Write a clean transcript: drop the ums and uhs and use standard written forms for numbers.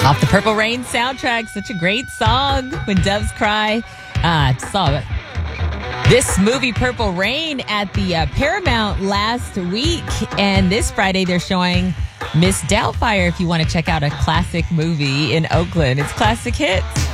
Off the Purple Rain soundtrack, such a great song, When Doves Cry. Saw this movie Purple Rain at the Paramount last week, and this Friday they're showing Miss Doubtfire if you want to check out a classic movie in Oakland. It's Classic Hits.